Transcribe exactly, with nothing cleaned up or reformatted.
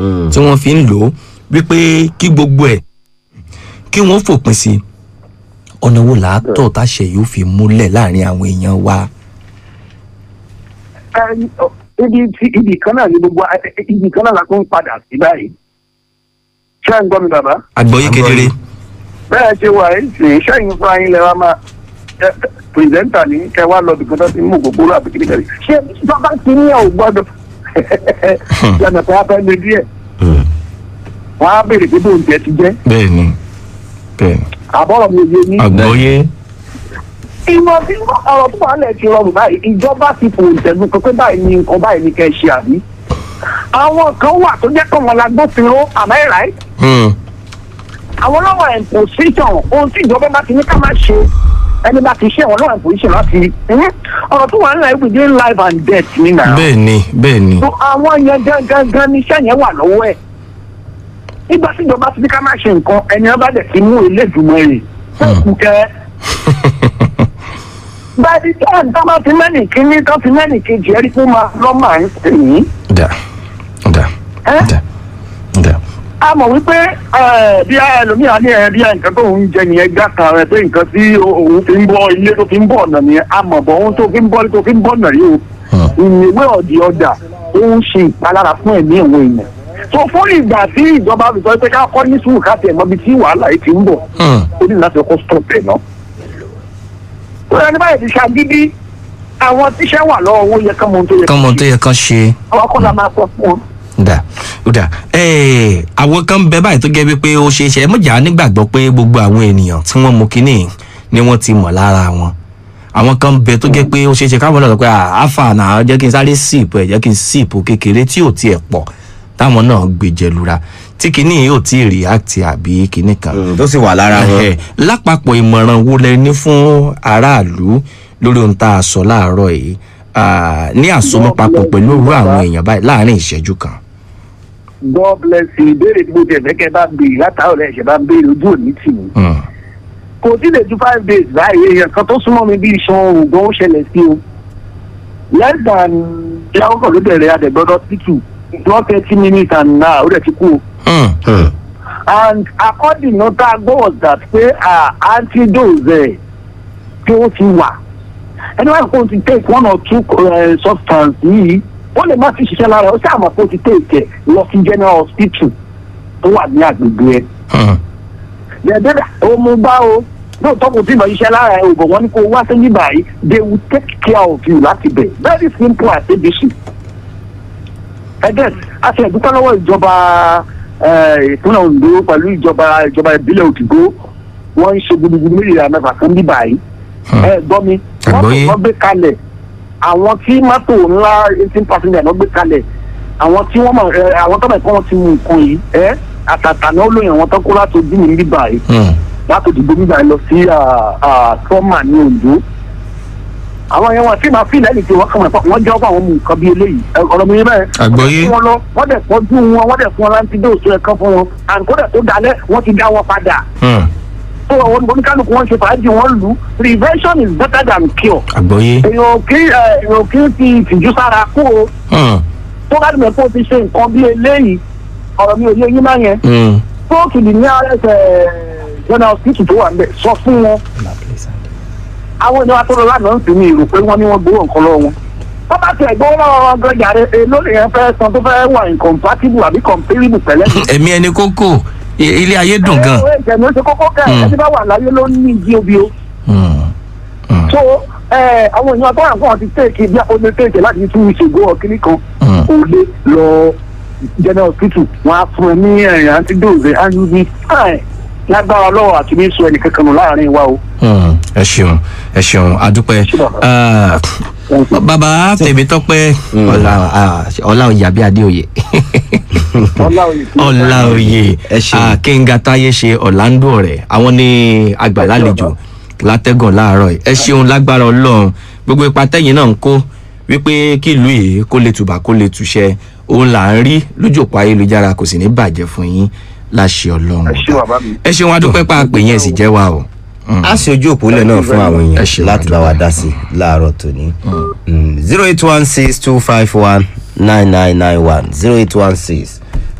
tí wọ́n fi ń lò ó wípé kí gbogbo ẹ̀ kí wọ́n fòpin sí ọ̀nà wo làátọ̀ táṣẹ yóò fi múlẹ̀ láàrin àwọn èèyàn wa. ibi tí ibi kan náà ni gbogbo ibi kan náà la tún padà sí báyìí. ṣé ń gbọ́ mi bàbá. àgbọ́yé kedere. bẹ́ẹ̀ ṣe wà ẹ́ sì ṣẹ́yìn fúnra yín lẹ́wà máa pírẹsẹ́ńtà ní kẹwàá lọ bìkan tó ti mú gbogbo rà bìkìrì kẹrì. ṣé bàbá ti ní ọ̀ gbọ́dọ̀ yàtọ̀ tó wá fẹ́ lé díẹ̀. wọ́n á béèrè pé bóun jẹ ti jẹ́. bẹ́ẹ̀ni bẹ́ẹ̀ni. àbọ̀rọ̀ mi ò yé ní. àgbọ́yé. ìmọ̀ tí ọ̀rọ̀ tó wà lẹ̀ ti rọrùn báyìí ìjọba ti fò ìtẹ̀gùn kan pé báyìí ni nǹkan báyìí ni kẹ́ ẹ ṣe àbí. àwọn kan wà tó jẹ́ kọ́ wọn la gbófinró am I right? àwọn lọ́wọ́ imposition ohun tí ìjọba bá ti ní ká máa ṣe ẹni bá ti ṣe àwọn lọ́wọ́ imposition láti ọ̀rọ̀ tó wà nílẹ̀ within life and death ni náà. bẹ́ẹ̀ni bẹ́ẹ̀ni. àwọn yẹn gangan ní iṣẹ́ yẹn wà lọ́wọ́ ẹ̀ nígbà tí ìjọba ti ní ká máa ṣe nǹkan ẹni ọba dẹ̀ ti mú ilé ìgbìmọ̀ èrè fún ìkẹ́. báyìí tí àwọn ìjọba ti mẹ́nì kíní tó ti mẹ́nì kejì ẹ̀rí fún máa lọ́mọ à ń sè yín. dà dà dà dà. a mọ̀ wípé bí ẹlòmíà ní ẹ bí nǹkan tó ń jẹ nìyẹn gbà kan rẹ pé nǹkan tí òun fi ń bọ́ ilé tó fi ń bọ̀ ọ̀nà nìyẹn a mọ̀ bọ̀ ohun tó fi ń bọ́ tó fi ń bọ̀ ọ̀nà yìí o ìwé ọ̀dì ọ̀dà ó ń ṣe ìpalára fún ẹ̀mí àwọn èèyàn. so fún ìgbà tí ìjọba fi sọ pé ká kọ́ ní sùúrù ká tẹ̀ mọ́ bí tí wàhálà yìí ti ń bọ̀ ó ní láti ọkọ̀ stop ẹ̀ náà. ó yẹ ní báyìí ti ṣàgídí àwọn tíṣẹ́ wà lọ́wọ́ owó yẹ kán mọ tó yẹ kán ṣe. àwọn kọ́ńtà máa sọ fún wọn. dà ó dà ẹẹ àwọn kan bẹ báyìí tó jẹ́ wípé ó ṣeé ṣe ẹ mọ̀jà nígbàgbọ́ pé gbogbo àwọn ènìyàn tí wọ́n mú kínní ni wọ́n ti mọ̀ lára wọn àwọn kan bẹ tó jẹ́ pé ó ṣeé ṣe káwọn náà sọ pé àáfà náà jẹ́ kí n sáré síìpù ẹ̀ jẹ́ kí n síìpù kékeré tí ò tiẹ̀ pọ̀ táwọn náà gbèjẹ lura tí kínní yóò tí ì react àbí kínní kan. tó sì wà lára wọn. lápapọ̀ ìmọ̀ràn wo lẹ ní fún aráàlú lórí ohun tá a sọ láàárọ̀ yìí ní àsomọ́ papọ̀ pẹ̀lú irú àwọn èèyàn báyìí láàárín ìṣẹ́jú kan. God bless you ìbéèrè tí mo tẹ̀ fẹ́ kẹ́ bá béèrè látàwọn ọ̀rẹ́ ẹ̀ṣẹ̀ bá ń béèrè ojú òní tì mí. kò tí lè ju five days báyìí èèyàn kan tó súnmọ́ mi bí iṣan oòrùn gan ó ṣẹlẹ̀ sí o. less than ìyàwó kan ló bẹ̀rẹ̀ adẹ̀gbọ́dọ̀ títù one thirty minutes and now ó dẹ̀ ti kú o. and according to that was that pé antidote tí ó ti wà ẹni wáyé kó o ti take one or two uh, substance yìí ó lè má ti ṣiṣẹ́ lára ó sáà mọ̀ pé ó ti tèèkẹ̀ lọ sí general hospital tó wà ní agbègbè ẹ̀. Dẹ̀dẹ̀dẹ̀ ó mú bá o lóòótọ́ kò tí ì lọ iṣẹ́ lára ẹ̀ òbọ̀ wọn ni kò wá sí níbà yìí they will take care of you láti bẹ̀ very simple as abc. Ẹgẹ́ a ṣe ìdúpẹ́ lọ́wọ́ ìjọba ìpínlẹ̀ Ondo pẹ̀lú ìjọba ìjọba ìbílẹ̀ Òdìgbò wọ́n ń ṣe gbùdùgbùdù méjìlá mẹ́fà fún níbà yìí. Ẹ gbọ́ mi wọ́n gbé kalẹ̀ àwọn tí mọ́tò ńlá eighteen passenger ló gbé kalẹ̀ àwọn tí wọ́n mọ̀ ẹ àwọn tó bẹ̀ kọ́ wọn ti mú nǹkan yìí ẹ àtàtà náà lóyún àwọn tó kó láti ojú mi níbà yìí láti òdìgbò níbà yìí lọ sí tọ́mà ní Oǹdó àwọn yẹn wọn tí màá fi lẹ́yìn tí wọ́n kàn wọ́n wọ́n jẹ́ ọ̀pọ̀ àwọn mú nǹkan bíi eléyìí ọ̀rọ̀ mi bẹ́ẹ̀ àgbọ́yé wọ́n lọ wọ́n dẹ̀ pọ́jú wọn wọ́n dẹ̀ fún wọn láti dé òṣù ẹ̀kan fún wọn àǹkódà tó dalẹ̀ wọ́n ti dá wọn padà so àwọn oníkálukú wọn ṣe fàájì wọn lù prevention is better than cure. àgbọ́yé. èèyàn kí èèyàn kí ti tìjú sára kú o. tó bá dìbò kó o ti ṣe nǹkan bí eléyìí ọ̀rọ̀ mi ò yé yín máa yẹn. tóòtù di ní ààrẹ general hospital tó wà ń bẹ̀ sọ fún wọn. àwọn ènìyàn tó lọ lánàá ń sì ní ìrò pé wọ́n ní wọ́n gbowó nǹkan lọ́wọ́ wọn. wọ́n bá tiẹ̀ gbowó lọ́wọ́ wọn gan jàre èló lè yẹn fẹ́ san tó fẹ́ wà incompatible àbí comparable pẹ̀lẹ́. ẹ̀mí ẹni kókó ilé ayé dùn gan. ẹ ẹ ìjẹ̀mú ṣe kókó kẹ́ ẹ̀ ẹni bá wà láyé ló ní ìdí obi o. so àwọn èèyàn tó wà fún ọ ti tèèkì bí o lè tèèkì láti tún ìṣègùn ọ̀kìnì kan kò lè lọ general hospital wọn á fún ẹ ní ẹ̀yìn antidote antidote lágbára lọ́wọ́ àti ní sọ ẹnì kankan nù láàrin wa o. ẹ ṣeun ẹ ṣeun adúpẹ́ bàbá Tèmítọ́pẹ́ Ọláoyè àbí Adéoyè Ọláoyè Kínga Táyé ṣe Orlando rẹ̀ àwọn ní àgbàlálejò látẹ́gàn láàárọ̀ yìí ẹ ṣeun lágbára Ọlọ́run gbogbo ipa tẹ́yìn náà ń kó wípé kí ìlú yìí kó lè tùbà kó lè túṣẹ òun là ń rí lójú òpó ayélujára kò sì ní bàjẹ́ fún yín láṣẹ Ọlọ́run ẹ ṣeun adúpẹ́ pa àpè yẹn sì jẹ́ wa o. a ṣe ojú òpó lẹ̀ náà fún àwọn èèyàn láti bá wa dá sí láàárọ̀ tòní zero eight one six two five one nine nine nine one zero eight one six